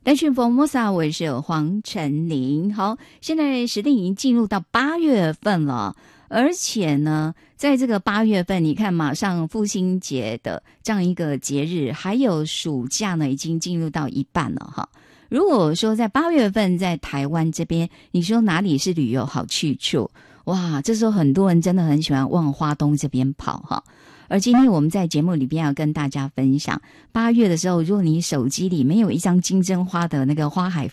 单讯风摩萨，我是黄晨林。好，现在时令已经进入到8月份了，而且呢，在这个8月份，你看马上父亲节的这样一个节日，还有暑假呢，已经进入到一半了哈。如果说在8月份在台湾这边，你说哪里是旅游好去处？哇，这时候很多人真的很喜欢往花东这边跑哈。而今天我们在节目里边要跟大家分享，8月的时候，如果你手机里没有一张金针花的那个花海